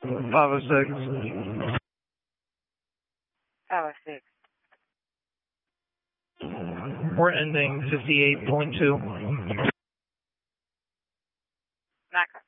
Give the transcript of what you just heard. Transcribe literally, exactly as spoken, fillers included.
five oh six. five oh six. We're ending fifty-eight point two. Knock.